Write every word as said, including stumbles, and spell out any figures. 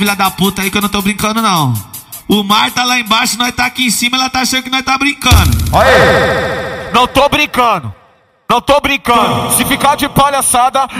filha da puta aí que eu não tô brincando não. O mar tá lá embaixo, nós tá aqui em cima, ela tá achando que nós tá brincando. Aê! Não tô brincando. Não tô brincando. Se ficar de palhaçada,